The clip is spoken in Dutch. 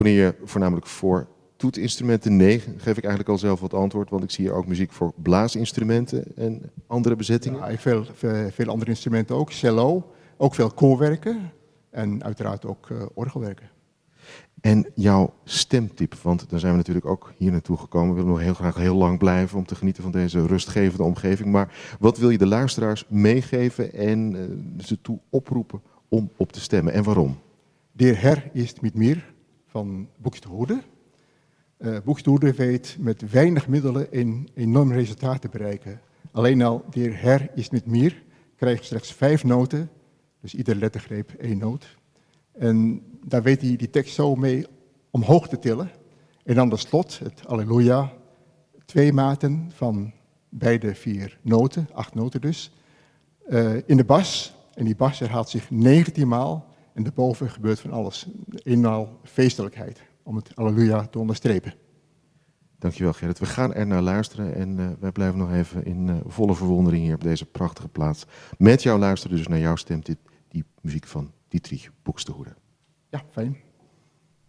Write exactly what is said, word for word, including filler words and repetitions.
Wanneer je voornamelijk voor toetsinstrumenten? Nee, geef ik eigenlijk al zelf wat antwoord, want ik zie hier ook muziek voor blaasinstrumenten en andere bezettingen. Ja, veel, veel, veel andere instrumenten ook, cello, ook veel koorwerken en uiteraard ook uh, orgelwerken. En jouw stemtype, want daar zijn we natuurlijk ook hier naartoe gekomen. We willen nog heel graag heel lang blijven om te genieten van deze rustgevende omgeving. Maar wat wil je de luisteraars meegeven en uh, ze toe oproepen om op te stemmen en waarom? De Her is met mir van Buxtehude. Uh, Buxtehude weet met weinig middelen een enorm resultaat te bereiken. Alleen al De Her is met mir krijgt slechts vijf noten, dus ieder lettergreep één noot. En daar weet hij die tekst zo mee omhoog te tillen. En dan de slot, het Alleluia, twee maten van beide vier noten, acht noten dus. Uh, in de bas, en die bas herhaalt zich negentien maal. En daarboven gebeurt van alles. Eenmaal feestelijkheid, om het Alleluia te onderstrepen. Dankjewel Gerrit. We gaan er naar luisteren en uh, wij blijven nog even in uh, volle verwondering hier op deze prachtige plaats. Met jou luisteren dus naar jouw stem, dit, die muziek van Dietrich Buxtehude. Ja, fijn.